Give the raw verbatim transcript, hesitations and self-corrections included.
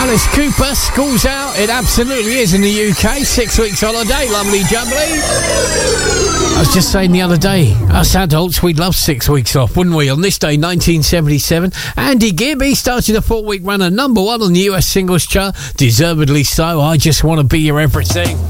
Alice Cooper, school's out. It absolutely is in the U K. Six weeks holiday, lovely jubbly. I was just saying the other day, us adults, we'd love six weeks off, wouldn't we? On this day, nineteen seventy-seven, Andy Gibb, he started a four-week run at number one on the U S singles chart. Deservedly so. I Just Want to Be Your Everything.